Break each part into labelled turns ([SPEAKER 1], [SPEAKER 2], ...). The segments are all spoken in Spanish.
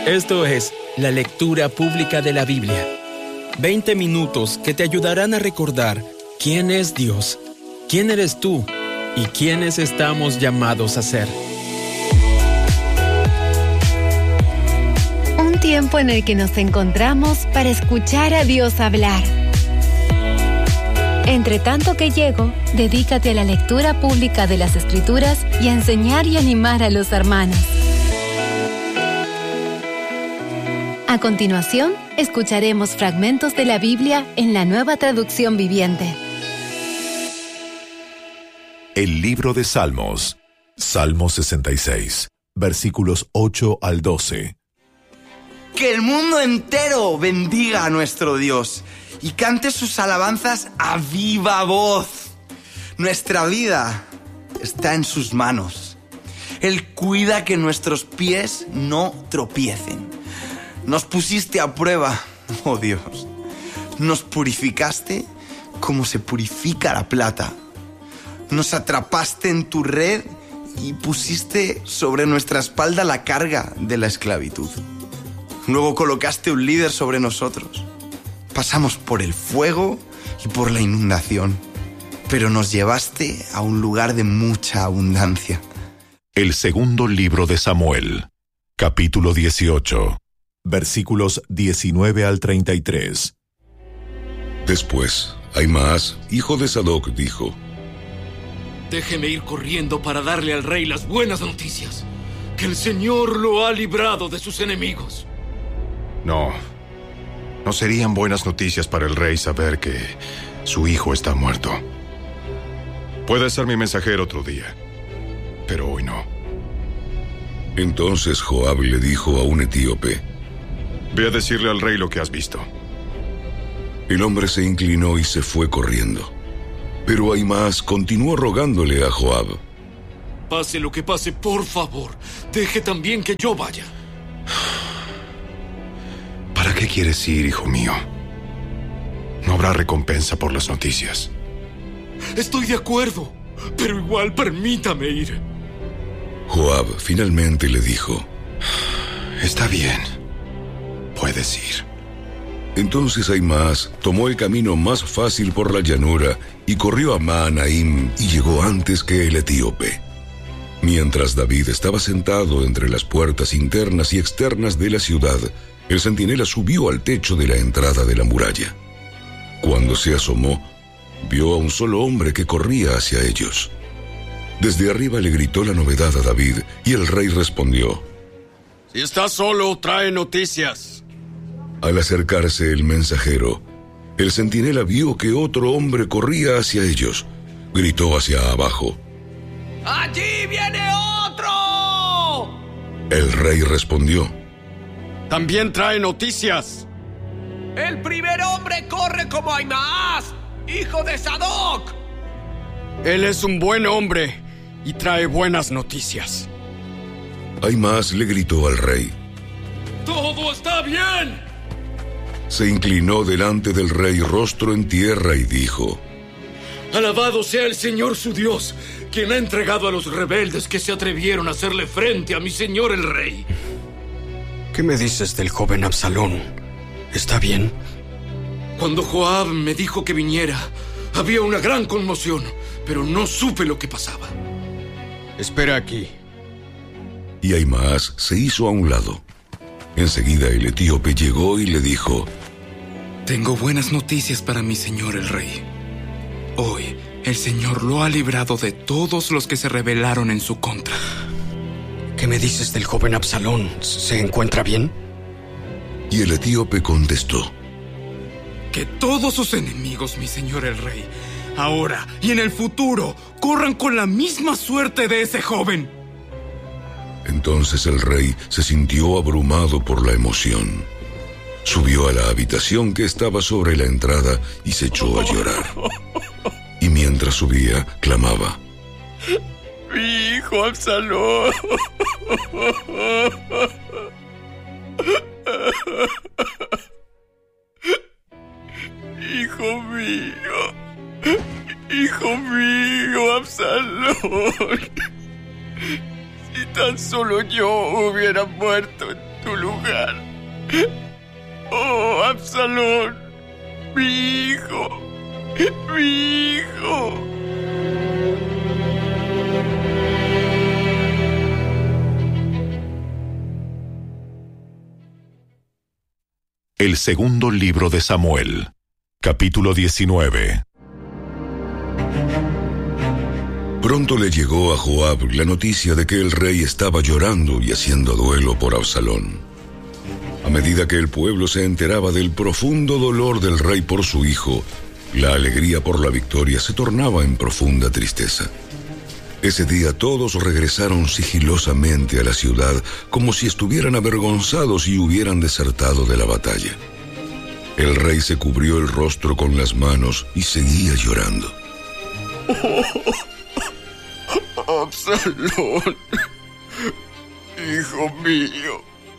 [SPEAKER 1] Esto es la lectura pública de la Biblia. 20 minutos que te ayudarán a recordar quién es Dios, quién eres tú y quiénes estamos llamados a ser.
[SPEAKER 2] Un tiempo en el que nos encontramos para escuchar a Dios hablar. Entre tanto que llego, dedícate a la lectura pública de las Escrituras y a enseñar y animar a los hermanos. A continuación, escucharemos fragmentos de la Biblia en la Nueva Traducción Viviente.
[SPEAKER 3] El libro de Salmos, Salmo 66, versículos 8 al 12.
[SPEAKER 4] Que el mundo entero bendiga a nuestro Dios y cante sus alabanzas a viva voz. Nuestra vida está en sus manos. Él cuida que nuestros pies no tropiecen. Nos pusiste a prueba, oh Dios. Nos purificaste como se purifica la plata. Nos atrapaste en tu red y pusiste sobre nuestra espalda la carga de la esclavitud. Luego colocaste un líder sobre nosotros. Pasamos por el fuego y por la inundación, pero nos llevaste a un lugar de mucha abundancia.
[SPEAKER 3] El segundo libro de Samuel, capítulo 18, versículos 19 al 33.
[SPEAKER 5] Después, Ahimaas, hijo de Sadoc, dijo:
[SPEAKER 6] Déjeme ir corriendo para darle al rey las buenas noticias, que el Señor lo ha librado de sus enemigos.
[SPEAKER 7] No serían buenas noticias para el rey saber que su hijo está muerto. Puede ser mi mensajero otro día, pero hoy no.
[SPEAKER 5] Entonces Joab le dijo a un etíope:
[SPEAKER 7] Ve a decirle al rey lo que has visto.
[SPEAKER 5] El hombre se inclinó y se fue corriendo. Pero Ahimaas continuó rogándole a Joab:
[SPEAKER 6] Pase lo que pase, por favor, deje también que yo vaya.
[SPEAKER 7] ¿Para qué quieres ir, hijo mío? No habrá recompensa por las noticias.
[SPEAKER 6] Estoy de acuerdo, pero igual permítame ir.
[SPEAKER 5] Joab finalmente le dijo:
[SPEAKER 7] Está bien, puedes ir.
[SPEAKER 5] Entonces Ahimaas tomó el camino más fácil por la llanura y corrió a Mahanaim y llegó antes que el etíope. Mientras David estaba sentado entre las puertas internas y externas de la ciudad, el centinela subió al techo de la entrada de la muralla. Cuando se asomó, vio a un solo hombre que corría hacia ellos. Desde arriba le gritó la novedad a David y el rey respondió:
[SPEAKER 6] Si estás solo, trae noticias.
[SPEAKER 5] Al acercarse el mensajero, el centinela vio que otro hombre corría hacia ellos. Gritó hacia abajo:
[SPEAKER 6] ¡Allí viene otro!
[SPEAKER 5] El rey respondió:
[SPEAKER 6] También trae noticias.
[SPEAKER 8] El primer hombre corre como Ahimaas, hijo de Sadoc.
[SPEAKER 6] Él es un buen hombre y trae buenas noticias.
[SPEAKER 5] Ahimaas le gritó al rey:
[SPEAKER 6] ¡Todo está bien!
[SPEAKER 5] Se inclinó delante del rey rostro en tierra y dijo:
[SPEAKER 6] Alabado sea el Señor su Dios, quien ha entregado a los rebeldes que se atrevieron a hacerle frente a mi señor el rey.
[SPEAKER 9] ¿Qué me dices del joven Absalón? ¿Está bien?
[SPEAKER 6] Cuando Joab me dijo que viniera, había una gran conmoción, pero no supe lo que pasaba.
[SPEAKER 9] Espera aquí.
[SPEAKER 5] Y Ahimaas se hizo a un lado. Enseguida el etíope llegó y le dijo:
[SPEAKER 10] Tengo buenas noticias para mi señor el rey. Hoy el Señor lo ha librado de todos los que se rebelaron en su contra.
[SPEAKER 9] ¿Qué me dices del joven Absalón? ¿Se encuentra bien?
[SPEAKER 5] Y el etíope contestó:
[SPEAKER 10] Que todos sus enemigos, mi señor el rey, ahora y en el futuro, corran con la misma suerte de ese joven.
[SPEAKER 5] Entonces el rey se sintió abrumado por la emoción. Subió a la habitación que estaba sobre la entrada y se echó a llorar. Y mientras subía, clamaba:
[SPEAKER 6] Mi hijo Absalón. Hijo mío, Absalón. Si tan solo yo hubiera muerto en
[SPEAKER 10] tu lugar. ¡Oh, Absalón! ¡Mi hijo! ¡Mi hijo!
[SPEAKER 3] El segundo libro de Samuel, capítulo 19.
[SPEAKER 5] Pronto le llegó a Joab la noticia de que el rey estaba llorando y haciendo duelo por Absalón. A medida que el pueblo se enteraba del profundo dolor del rey por su hijo, la alegría por la victoria se tornaba en profunda tristeza. Ese día todos regresaron sigilosamente a la ciudad como si estuvieran avergonzados y hubieran desertado de la batalla. El rey se cubrió el rostro con las manos y seguía llorando.
[SPEAKER 10] ¡Oh, Absalón! ¡Hijo mío!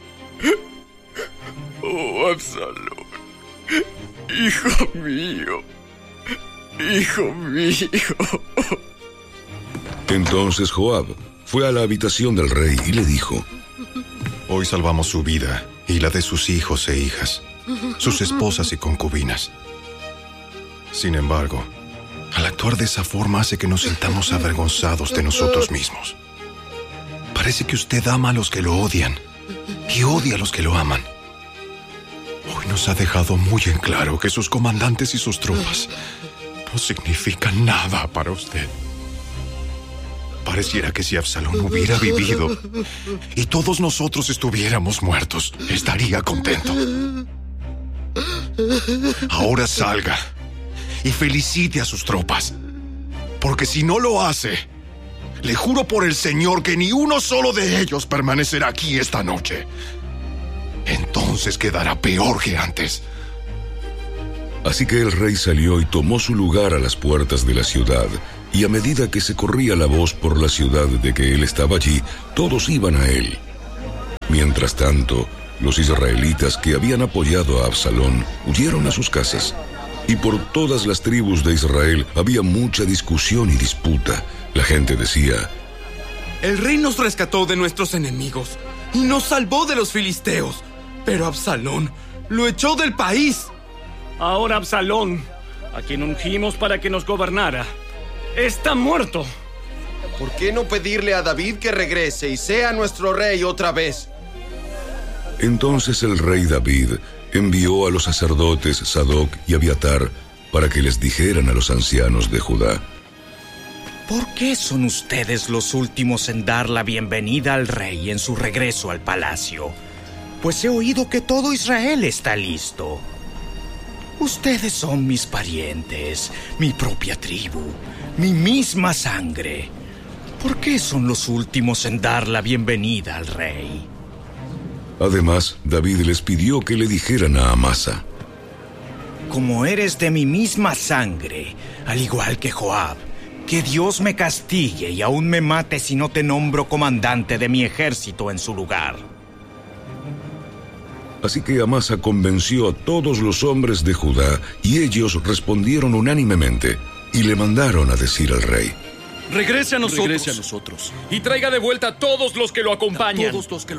[SPEAKER 10] ¡Oh, Absalón! ¡Hijo mío! ¡Hijo mío!
[SPEAKER 5] Entonces Joab fue a la habitación del rey y le dijo:
[SPEAKER 7] Hoy salvamos su vida y la de sus hijos e hijas, sus esposas y concubinas. Sin embargo, al actuar de esa forma hace que nos sintamos avergonzados de nosotros mismos. Parece que usted ama a los que lo odian y odia a los que lo aman. Hoy nos ha dejado muy en claro que sus comandantes y sus tropas no significan nada para usted. Pareciera que si Absalón hubiera vivido y todos nosotros estuviéramos muertos, estaría contento. Ahora salga y felicite a sus tropas, porque si no lo hace, le juro por el Señor que ni uno solo de ellos permanecerá aquí esta noche. Entonces quedará peor que antes.
[SPEAKER 5] Así que el rey salió y tomó su lugar a las puertas de la ciudad, y a medida que se corría la voz por la ciudad de que él estaba allí, todos iban a él. Mientras tanto, los israelitas que habían apoyado a Absalón huyeron a sus casas, y por todas las tribus de Israel había mucha discusión y disputa. La gente decía:
[SPEAKER 10] El rey nos rescató de nuestros enemigos y nos salvó de los filisteos, pero Absalón lo echó del país.
[SPEAKER 11] Ahora Absalón, a quien ungimos para que nos gobernara, está muerto.
[SPEAKER 8] ¿Por qué no pedirle a David que regrese y sea nuestro rey otra vez?
[SPEAKER 5] Entonces el rey David envió a los sacerdotes Sadoc y Abiatar para que les dijeran a los ancianos de Judá:
[SPEAKER 12] ¿Por qué son ustedes los últimos en dar la bienvenida al rey en su regreso al palacio? Pues he oído que todo Israel está listo. Ustedes son mis parientes, mi propia tribu, mi misma sangre. ¿Por qué son los últimos en dar la bienvenida al rey?
[SPEAKER 5] Además, David les pidió que le dijeran a Amasa:
[SPEAKER 12] Como eres de mi misma sangre, al igual que Joab, que Dios me castigue y aún me mate si no te nombro comandante de mi ejército en su lugar.
[SPEAKER 5] Así que Amasa convenció a todos los hombres de Judá, y ellos respondieron unánimemente, y le mandaron a decir al rey:
[SPEAKER 6] Regrese a nosotros. Y traiga de vuelta a todos los que lo acompañan.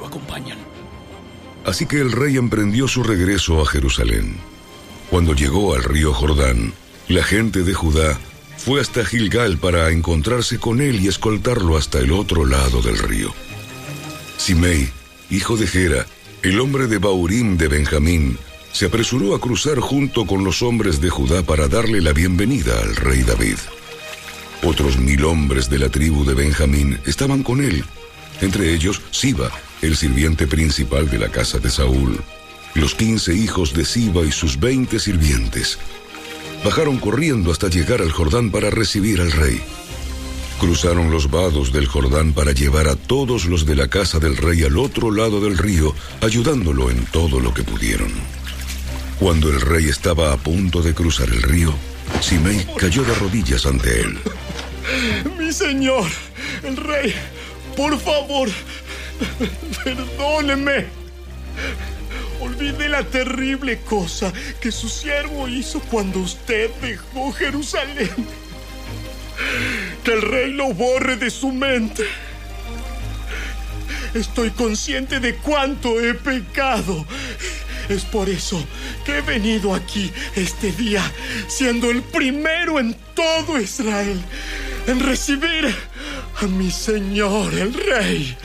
[SPEAKER 5] Así que el rey emprendió su regreso a Jerusalén. Cuando llegó al río Jordán, la gente de Judá fue hasta Gilgal para encontrarse con él y escoltarlo hasta el otro lado del río. Simei, hijo de Gera, el hombre de Baurim de Benjamín, se apresuró a cruzar junto con los hombres de Judá para darle la bienvenida al rey David. Otros 1000 hombres de la tribu de Benjamín estaban con él, entre ellos Siba, el sirviente principal de la casa de Saúl, los 15 hijos de Siba y sus 20 sirvientes. Bajaron corriendo hasta llegar al Jordán para recibir al rey. Cruzaron los vados del Jordán para llevar a todos los de la casa del rey al otro lado del río, ayudándolo en todo lo que pudieron. Cuando el rey estaba a punto de cruzar el río, Simei cayó de rodillas ante él.
[SPEAKER 11] Mi señor, el rey, por favor, perdóneme. Olvide la terrible cosa que su siervo hizo cuando usted dejó Jerusalén. Que el rey lo borre de su mente. Estoy consciente de cuánto he pecado. Es por eso que he venido aquí este día, siendo el primero en todo Israel en recibir a mi señor el rey.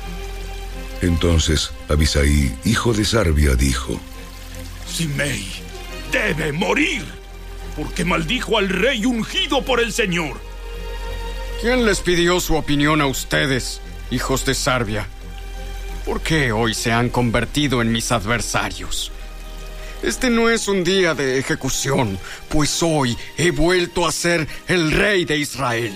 [SPEAKER 5] Entonces Abisai, hijo de Sarbia, dijo:
[SPEAKER 13] Simei debe morir, porque maldijo al rey ungido por el Señor.
[SPEAKER 9] ¿Quién les pidió su opinión a ustedes, hijos de Sarbia? ¿Por qué hoy se han convertido en mis adversarios? Este no es un día de ejecución, pues hoy he vuelto a ser el rey de Israel.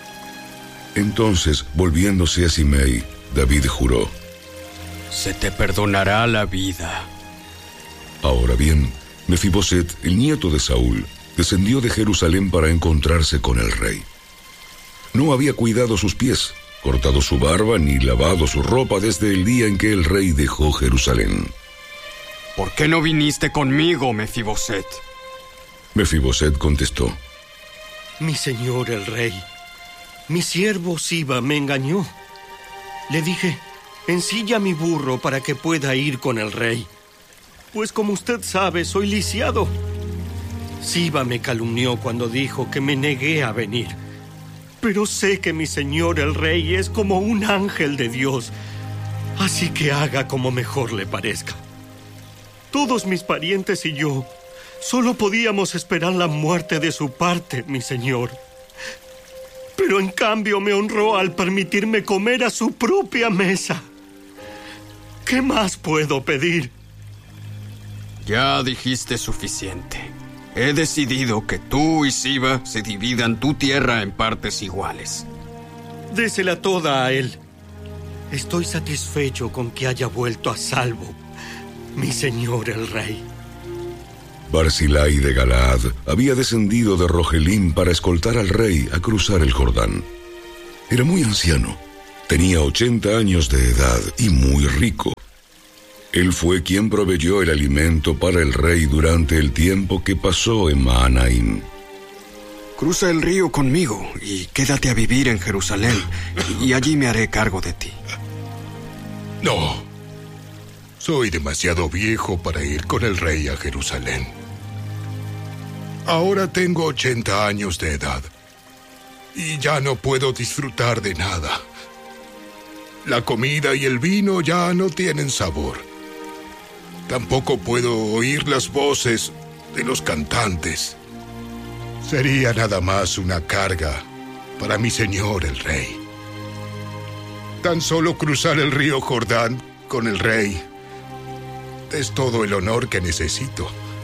[SPEAKER 5] Entonces, volviéndose a Simei, David juró:
[SPEAKER 9] Se te perdonará la vida.
[SPEAKER 5] Ahora bien, Mefiboset, el nieto de Saúl, descendió de Jerusalén para encontrarse con el rey. No había cuidado sus pies, cortado su barba ni lavado su ropa desde el día en que el rey dejó Jerusalén.
[SPEAKER 9] ¿Por qué no viniste conmigo, Mefiboset?
[SPEAKER 5] Mefiboset contestó:
[SPEAKER 11] Mi señor el rey, mi siervo Siba me engañó. Le dije: ensilla mi burro para que pueda ir con el rey, pues como usted sabe, soy lisiado. Siba me calumnió cuando dijo que me negué a venir. Pero sé que mi señor el rey es como un ángel de Dios, así que haga como mejor le parezca. Todos mis parientes y yo solo podíamos esperar la muerte de su parte, mi señor. Pero en cambio me honró al permitirme comer a su propia mesa. ¿Qué más puedo pedir?
[SPEAKER 9] Ya dijiste suficiente. He decidido que tú y Siba se dividan tu tierra en partes iguales.
[SPEAKER 11] Désela toda a él. Estoy satisfecho con que haya vuelto a salvo, mi señor el rey.
[SPEAKER 5] Barzilai de Galaad había descendido de Rogelim para escoltar al rey a cruzar el Jordán. Era muy anciano, tenía 80 años de edad y muy rico. Él fue quien proveyó el alimento para el rey durante el tiempo que pasó en Mahanaim.
[SPEAKER 9] Cruza el río conmigo y quédate a vivir en Jerusalén, y allí me haré cargo de ti.
[SPEAKER 13] No, soy demasiado viejo para ir con el rey a Jerusalén. Ahora tengo 80 años de edad y ya no puedo disfrutar de nada. La comida y el vino ya no tienen sabor. Tampoco puedo oír las voces de los cantantes. Sería nada más una carga para mi señor el rey. Tan solo cruzar el río Jordán con el rey es todo el honor que necesito.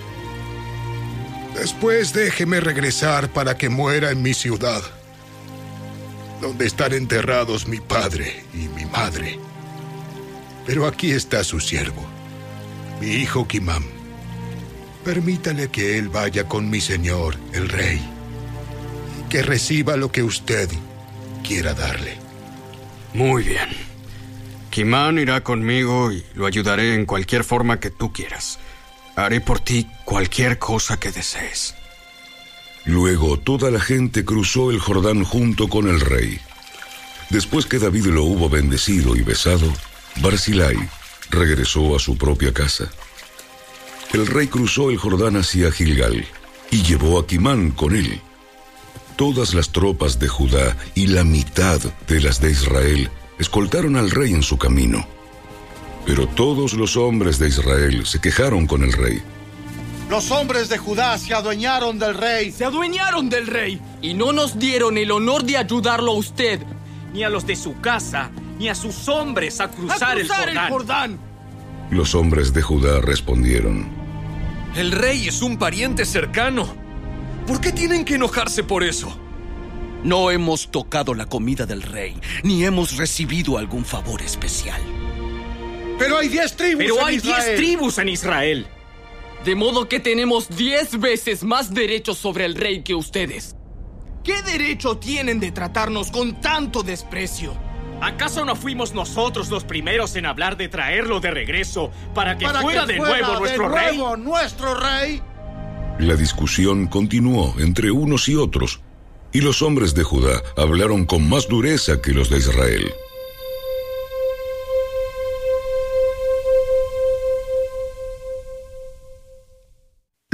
[SPEAKER 13] Después déjeme regresar para que muera en mi ciudad, donde están enterrados mi padre y mi madre. Pero aquí está su siervo, mi hijo Kimam. Permítale que él vaya con mi señor, el rey, y que reciba lo que usted quiera darle.
[SPEAKER 9] Muy bien. Kimam irá conmigo y lo ayudaré en cualquier forma que tú quieras. Haré por ti cualquier cosa que desees.
[SPEAKER 5] Luego toda la gente cruzó el Jordán junto con el rey. Después que David lo hubo bendecido y besado, Barzilai regresó a su propia casa. El rey cruzó el Jordán hacia Gilgal y llevó a Kimam con él. Todas las tropas de Judá y la mitad de las de Israel escoltaron al rey en su camino. Pero todos los hombres de Israel se quejaron con el rey.
[SPEAKER 14] Los hombres de Judá se adueñaron del rey.
[SPEAKER 15] ¡Se adueñaron del rey! Y no nos dieron el honor de ayudarlo a usted, ni a los de su casa, ni a sus hombres a cruzar el Jordán.
[SPEAKER 5] Los hombres de Judá respondieron:
[SPEAKER 6] El rey es un pariente cercano. ¿Por qué tienen que enojarse por eso?
[SPEAKER 8] No hemos tocado la comida del rey, ni hemos recibido algún favor especial.
[SPEAKER 14] Pero hay 10 tribus en Israel.
[SPEAKER 15] Pero hay 10 tribus en Israel. De modo que tenemos 10 veces más derechos sobre el rey que ustedes. ¿Qué derecho tienen de tratarnos con tanto desprecio? ¿Acaso no fuimos nosotros los primeros en hablar de traerlo de regreso para que fuera de nuevo
[SPEAKER 14] nuestro rey?
[SPEAKER 5] La discusión continuó entre unos y otros, y los hombres de Judá hablaron con más dureza que los de Israel.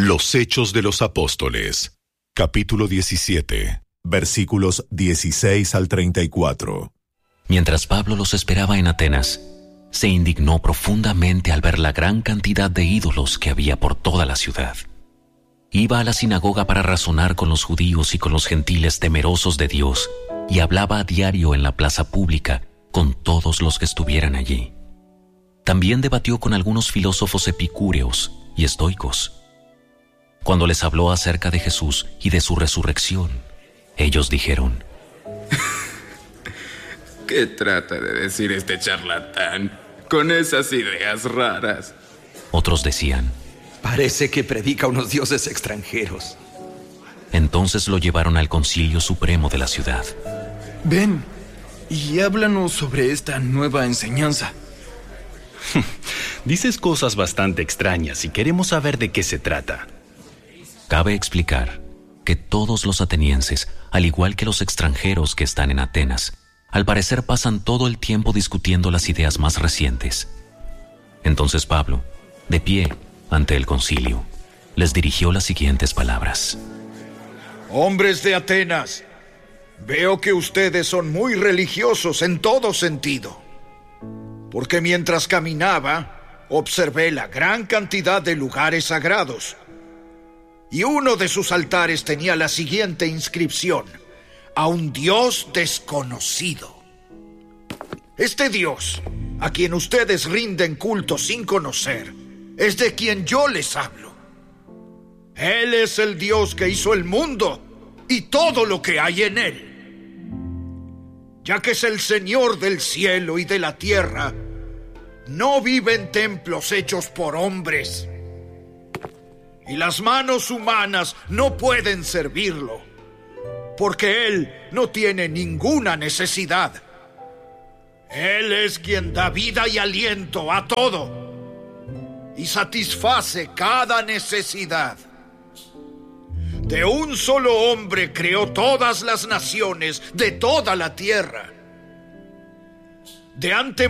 [SPEAKER 3] Los Hechos de los Apóstoles, capítulo 17, versículos 16 al 34.
[SPEAKER 16] Mientras Pablo los esperaba en Atenas, se indignó profundamente al ver la gran cantidad de ídolos que había por toda la ciudad. Iba a la sinagoga para razonar con los judíos y con los gentiles temerosos de Dios, y hablaba a diario en la plaza pública con todos los que estuvieran allí. También debatió con algunos filósofos epicúreos y estoicos. Cuando les habló acerca de Jesús y de su resurrección, ellos dijeron:
[SPEAKER 10] ¿Qué trata de decir este charlatán con esas ideas raras?
[SPEAKER 16] Otros decían:
[SPEAKER 17] parece que predica unos dioses extranjeros.
[SPEAKER 16] Entonces lo llevaron al Concilio Supremo de la ciudad.
[SPEAKER 18] Ven y háblanos sobre esta nueva enseñanza.
[SPEAKER 19] Dices cosas bastante extrañas y queremos saber de qué se trata.
[SPEAKER 16] Cabe explicar que todos los atenienses, al igual que los extranjeros que están en Atenas, al parecer pasan todo el tiempo discutiendo las ideas más recientes. Entonces Pablo, de pie ante el concilio, les dirigió las siguientes palabras:
[SPEAKER 20] Hombres de Atenas, veo que ustedes son muy religiosos en todo sentido, porque mientras caminaba, observé la gran cantidad de lugares sagrados, y uno de sus altares tenía la siguiente inscripción: a un Dios desconocido. Este Dios, a quien ustedes rinden culto sin conocer, es de quien yo les hablo. Él es el Dios que hizo el mundo y todo lo que hay en él. Ya que es el Señor del cielo y de la tierra, no vive en templos hechos por hombres, y las manos humanas no pueden servirlo, porque Él no tiene ninguna necesidad. Él es quien da vida y aliento a todo y satisface cada necesidad. De un solo hombre creó todas las naciones de toda la tierra. De antemano